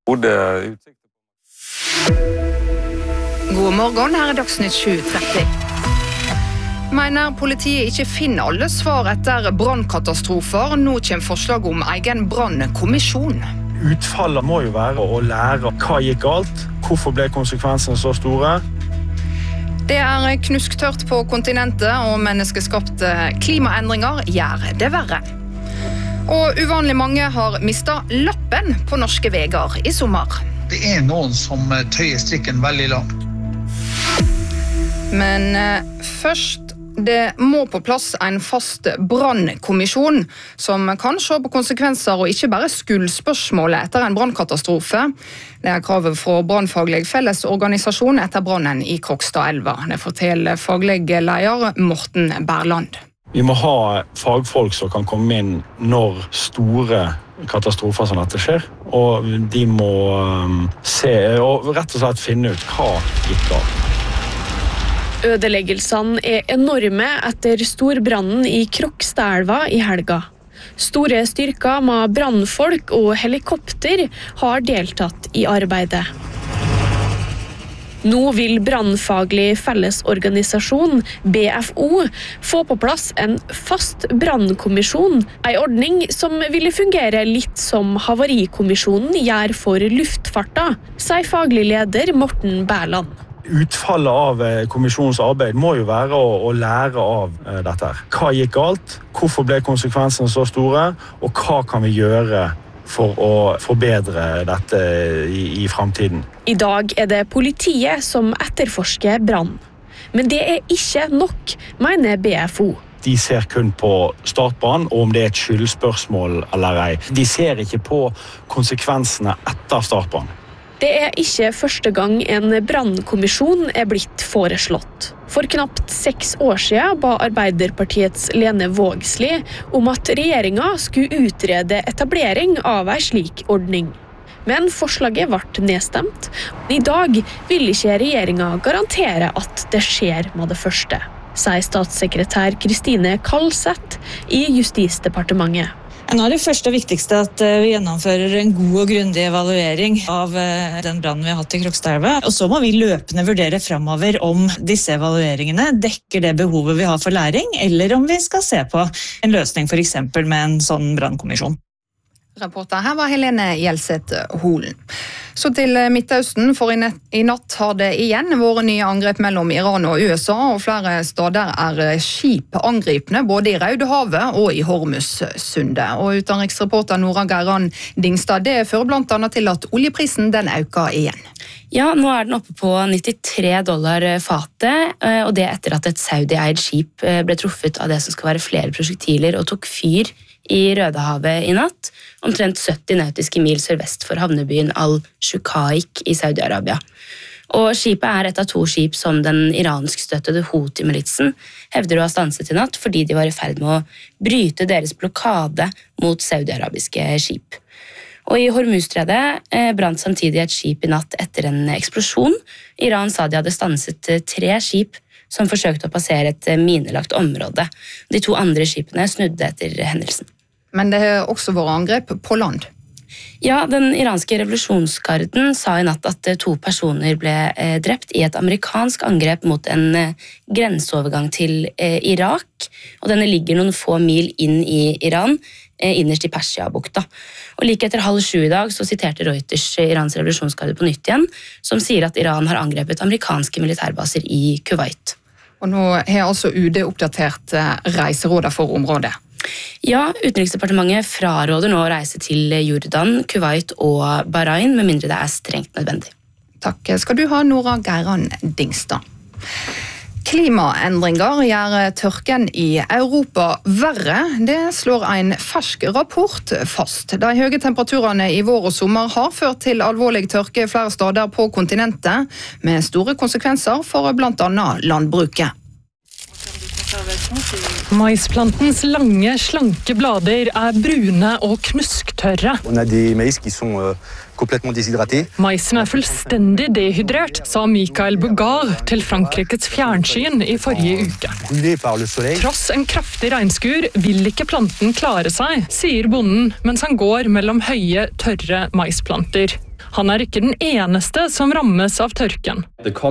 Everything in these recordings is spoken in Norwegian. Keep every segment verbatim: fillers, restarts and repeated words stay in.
God morgen, her er Dagsnytt sju tretti. Mener politiet ikke finner alle svar etter brannkatastrofer. Nå kommer forslag om egen brannkommisjon. Utfallet må jo være å lære hva gikk galt, hvorfor ble konsekvensene så store. Det er knusktørt på kontinentet, og menneskeskapte klimaendringer gjør det verre. Og uvanlig mange har mistet lappen på norske veier i sommer. Det er noen som tøyer strikken veldig langt. Men eh, først, det må på plass en fast brannkommisjon som kan se på konsekvenser og ikke bare skuldspørsmålet etter en brannkatastrofe. Det er kravet fra Brannfaglig Fellesorganisasjon etter brannen i Krokstadelva. Det forteller faglig leder Morten Berland. Vi må ha fagfolk som kan komme inn når store katastrofer som dette skjer, og de må um, se og rett og slett finne ut hva gikk galt. Ødeleggelsene er enorme etter storbrannen i Krokstadelva i helga. Store styrker med brannfolk og helikopter har deltatt i arbeidet. Nå vil Brannfaglig Fellesorganisasjon, B F O, få på plass en fast brannkommisjon, en ordning som ville fungere litt som Havarikommisjonen gjør for luftfarta, sier faglig leder Morten Berland. Utfallet av kommisjonens arbeid må jo være å, å lære av eh, dette. Hva gikk galt, hvorfor ble konsekvensene så store, og hva kan vi gjøre for å forbedre dette i, i fremtiden. I dag er det politiet som etterforsker brann. Men det er ikke nok, mener B F O. De ser kun på startbrann, og om det er et skyldspørsmål eller ei. De ser ikke på konsekvensene etter startbrann. Det er ikke første gang en brannkommisjon er blitt foreslått. For knapt seks år siden ba Arbeiderpartiets Lene Vågslid om at regjeringen skulle utrede etablering av en slik ordning. Men forslaget ble nedstemt. I dag vil ikke regjeringen garantere at det skjer med det første, sier statssekretær Kristine Kalseth i Justisdepartementet. Nå er det første og viktigste at vi gjennomfører en god og grundig evaluering av den brannen vi har hatt i Krokstadelva. Og så må vi løpende vurdere fremover om disse evalueringene dekker det behovet vi har for læring, eller om vi skal se på en løsning for eksempel med en sånn brannkommisjon. Reporter her var Helene Gjelseth Holen. Så til Midtøsten, for i natt har det igjen vært nye angrep mellom Iran og U S A, og flere steder er skip angripne, både i Rødehavet og i Hormuzsundet. Og utenriksreporter Nora Geiran Dingstad, det fører blant annet til at oljeprisen den øker igjen. Ja, nå er den oppe på nittitre dollar fatet, og det etter at et saudi-eid skip ble truffet av det som skal være flere prosjektiler og tok fyr i Rødehavet i natt, omtrent sytti nautiske mil sørvest for havnebyen Al-Shuqaiq i Saudi-Arabia. Og skipet er et av to skip som den iranskstøttede Houthi-militsen hevder å ha stanset i natt fordi de var i ferd med å bryte deres blokade mot saudi-arabiske skip. Og i Hormuzstredet brant samtidig et skip i natt etter en eksplosjon. Iran sa de hadde stanset tre skip som forsøkte å passere et minelagt område. De to andre skipene snudde etter hendelsen. Men det har også vært angrep på land. Ja, den iranske revolusjonsgarden sa i natt at to personer ble drept i et amerikansk angrep mot en grenseovergang til Irak, og denne ligger noen få mil inn i Iran, innerst i Persia-bukta. Og like etter halv sju i dag så siterte Reuters Irans revolusjonsgarde på nytt igjen, som sier at Iran har angrepet amerikanske militærbaser i Kuwait. Og nå har altså U D oppdatert reiseråder for området. Ja, Utenriksdepartementet fraråder nå å reise til Jordan, Kuwait og Bahrain, med mindre det er strengt nødvendig. Takk skal du ha, Nora Geiran Dingstad. Klimaendringer gjør tørken i Europa verre. Det slår en fersk rapport fast. De høye temperaturene i vår og sommer har ført til alvorlig tørke flere steder på kontinentet, med store konsekvenser for blant annet landbruket. Maisplantens lange, slanke blader er brune og knusktørre. On a des maïs qui sont euh, complètement déshydratés. Maisen er fullstendig dehydrert, sa Michael Bugard til Frankrikes fjernsyn i forrige uke. Brûlés par le soleil. Tross en kraftig regnskur vil ikke planten klare seg, sier bonden mens han går mellom høye, tørre maisplanter. Han er ikke den eneste som rammes av tørken.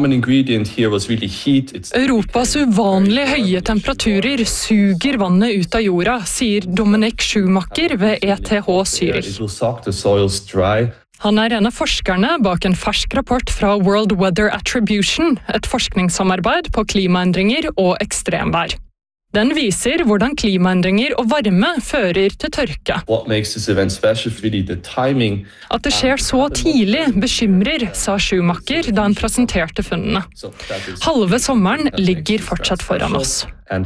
Europas uvanlig høye temperaturer suger vannet ut av jorda, sier Dominic Schumacher ved E T H Zürich. Han er en av forskerne bak en fersk rapport fra World Weather Attribution, et forskningssamarbeid på klimaendringer og ekstremvær. Den viser hvordan klimaendringer og varme fører til tørke. At det skjer så tidlig bekymrer, sa Schumacher da han presenterte funnene. Halve sommeren ligger fortsatt foran oss.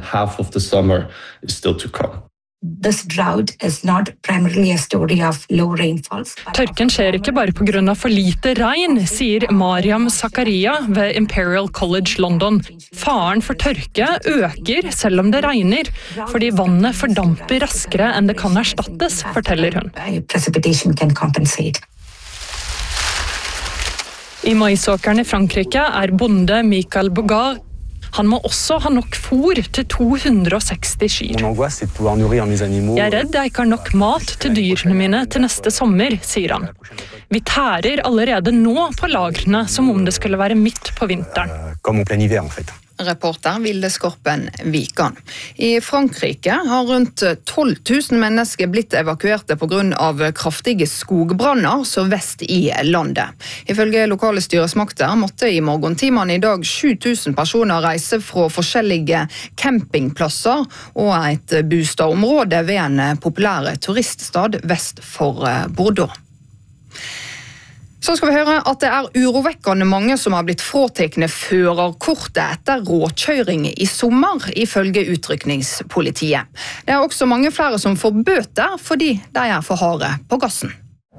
This drought is not primarily a story of low rainfalls. Tørken skjer ikke bare på grunn av for lite regn, sier Mariam Zakaria ved Imperial College London. Faren for tørke øker selv om det regner, fordi vannet fordamper raskere enn det kan erstattes, forteller hun. Precipitation can compensate. I maisåkeren i Frankrike er bonde Michael Bogard. Han må også ha nok fôr til to hundre og seksti kyr. Jeg er redd jeg ikke har nok mat til dyrene mine til neste sommer, sier han. Vi tærer allerede nå på lagrene som om det skulle være midt på vinteren. Reporter Vilde Skorpen Vikan. I Frankrike har rundt tolv tusen mennesker blitt evakuerte på grunn av kraftige skogbranner så vest i landet. Ifølge lokale styresmakter måtte i morgentimene i dag sju tusen personer reise fra forskjellige campingplasser og et bostadområde ved en populær turiststad vest for Bordeaux. Så skal vi høre at det er urovekkende mange som har blitt fråtekne førerkortet etter råkjøring i sommer, ifølge utrykningspolitiet. Det er også mange flere som får bøter fordi de er for harde på gassen.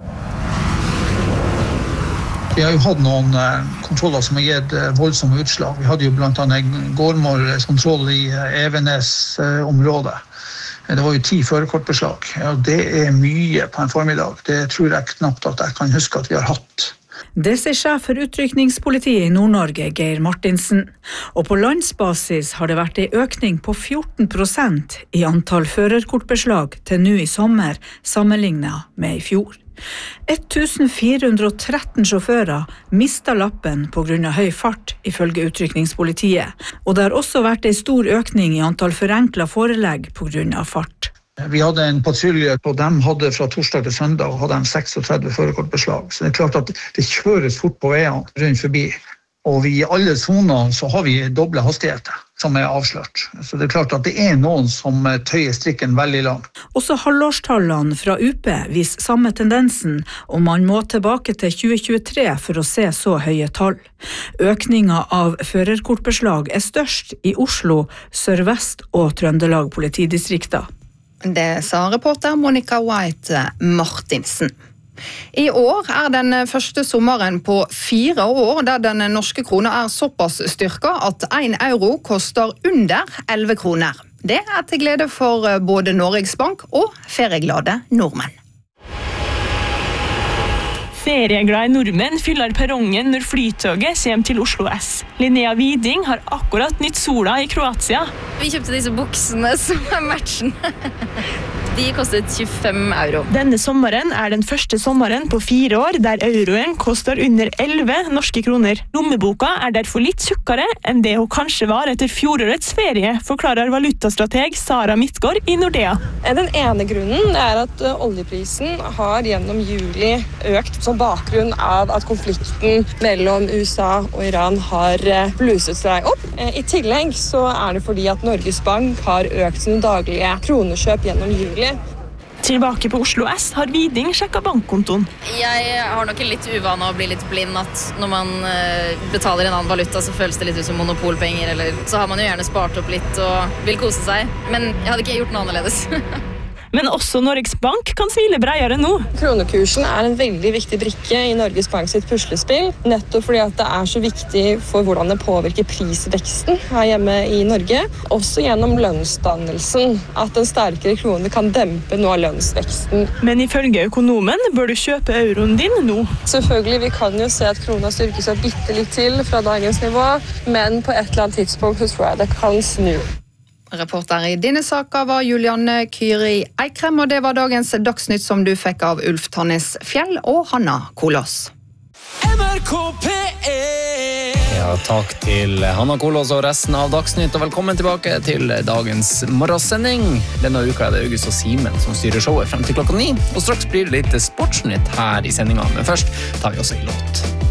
Vi har jo hatt noen kontroller som har gitt voldsomme utslag. Vi hadde jo blant annet gårdmålskontroll i Evenes-området. Det var jo ti førerkortbeslag, og det er mye på en formiddag. Det tror jeg knapt at jeg kan huske at vi har hatt. Det sier sjef for utrykningspolitiet i Nord-Norge, Geir Martinsen. Og på landsbasis har det vært en økning på fjorten prosent i antall førerkortbeslag til nå i sommer, sammenlignet med i fjor. fjorten hundre og tretten sjåfører mistet lappen på grunn av høy fart, ifølge utrykningspolitiet. Og det har også vært en stor økning i antall forenklet forelegg på grunn av fart. Vi hadde en patrulje, og de hadde fra torsdag til søndag og hadde de seksogtredve førerkortbeslag. Så det er klart at det kjøres fort på veiene rundt forbi. Og vi i alle soner så har vi doble hastigheter som er avslørt. Så det er klart at det er noen som tøyer strikken veldig langt. Også halvårstallene fra U P viser samme tendensen, og man må tilbake til tjue tjuetre for å se så høye tall. Økningen av førerkortbeslag er størst i Oslo, Sør-Vest og Trøndelag politidistrikter. Det sa reporter Monica White Martinsen. I år er den første sommeren på fire år der den norske krona er såpass styrket at en euro koster under elleve kroner. Det er til glede for både Norges Bank og ferieglade nordmenn. Ferieglade nordmenn fyller perrongen når flytoget kommer til Oslo S. Linnea Widing har akkurat nytt sola i Kroatia. Vi kjøpte disse buksene som er matchen. De kostet tjuefem euro. Denne sommeren er den første sommeren på fire år der euroen koster under elleve norske kroner. Lommeboka er derfor litt tjukkere enn det hun kanskje var etter fjorårets ferie, forklarer valutastrateg Sara Midtgaard i Nordea. Den ene grunnen er at oljeprisen har gjennom juli økt som bakgrunn av at konflikten mellom U S A og Iran har bluset seg opp. I tillegg så er det fordi at Norges Bank har økt sine daglige kronekjøp gjennom juli. Tilbake på Oslo S har Widing sjekket bankkontoen. Jeg har nok en litt uvane å bli litt blind at når man betaler en annen valuta så føles det litt ut som monopolpenger, eller så har man jo gjerne spart opp litt og vil kose seg, men jeg hadde ikke gjort noe annerledes. Men også Norges Bank kan smile bredere nå. Kronekursen er en veldig viktig brikke i Norges Bank sitt puslespill, nettopp fordi at det er så viktig for hvordan det påvirker prisveksten her hjemme i Norge, også gjennom lønnsdannelsen, at en sterkere krone kan dempe noe av lønnsveksten. Men ifølge økonomen bør du kjøpe euroen din nå. Selvfølgelig, vi kan jo se at krona styrker seg bitte litt til fra dagens nivå, men på et eller annet tidspunkt så tror jeg det kan snu. Reporter i denne saka var Julianne Kyri Eikrem, og det var dagens Dagsnytt som du fikk av Ulf Tannes Fjell og Hanna Kolås. N R K P ett. Ja, takk til Hanna Kolås og resten av Dagsnytt, og velkommen tilbake til dagens morgensending. Denne uka er det August og Simen som styrer showet frem til klokka ni, og straks blir det litt sportsnytt her i sendingen, men først tar vi også en låt.